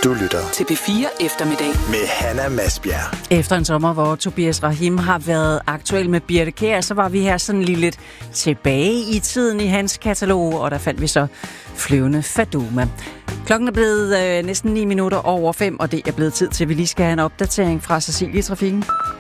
Du lytter til P4 Eftermiddag med Hanna Masbjerg. Efter en sommer, hvor Tobias Rahim har været aktuel med Birthe Kjær, så var vi her sådan lige lidt tilbage i tiden i hans katalog, og der fandt vi så Flyvende Faduma. Klokken er blevet næsten 9 minutter over 5, og det er blevet tid til, at vi lige skal have en opdatering fra Cecilie Trafikken.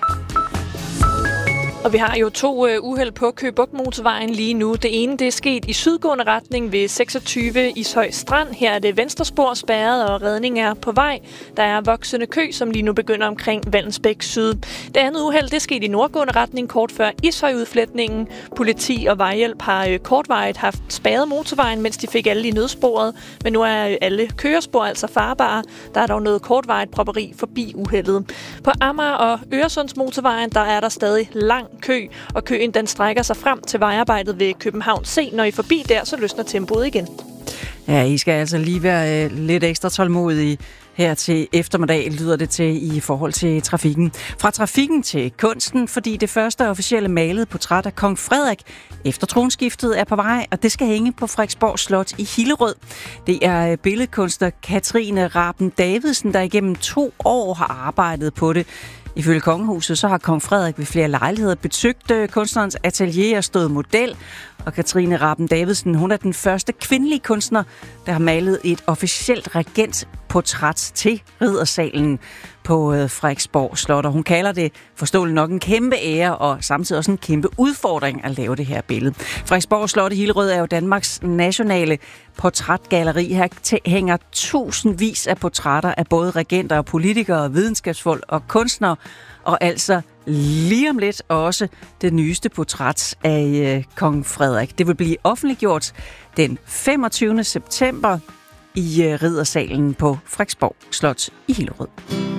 Og vi har jo 2 uheld på Køge Bugt Motorvejen lige nu. Det ene det er sket i sydgående retning ved 26 Ishøj Strand. Her er det venstre spor spærret, og redning er på vej. Der er voksende kø, som lige nu begynder omkring Vallensbæk Syd. Det andet uheld det er sket i nordgående retning kort før Ishøj-udfletningen. Politi og vejhjælp har kortvarigt haft spærret motorvejen, mens de fik alle i nødsporet. Men nu er alle kørespor altså farbare. Der er dog noget kortvarigt propperi forbi uheldet. På Amager og Øresundsmotorvejen, der er der stadig lang kø, og køen den strækker sig frem til vejarbejdet ved København C. Når I er forbi der, så løsner tempoet igen. Ja, I skal altså lige være lidt ekstra tålmodige her til eftermiddag, lyder det til i forhold til trafikken. Fra trafikken til kunsten, fordi det første officielle malede portræt af kong Frederik efter tronskiftet er på vej, og det skal hænge på Frederiksborg Slot i Hillerød. Det er billedkunstner Katrine Raben Davidsen, der igennem 2 år har arbejdet på det. Ifølge kongehuset så har kong Frederik ved flere lejligheder besøgt kunstnerens atelier og stået model. Og Katrine Raben Davidsen, hun er den første kvindelige kunstner, der har malet et officielt regentportræt til Riddersalen på Frederiksborg Slot. Og hun kalder det forståeligt nok en kæmpe ære og samtidig også en kæmpe udfordring at lave det her billede. Frederiksborg Slot i Hillerød er jo Danmarks nationale portrætgalleri. Her hænger tusindvis af portrætter af både regenter og politikere, videnskabsfolk og kunstnere. Og altså lige om lidt også det nyeste portræt af kong Frederik. Det vil blive offentliggjort den 25. september i Riddersalen på Frederiksborg Slot i Hillerød.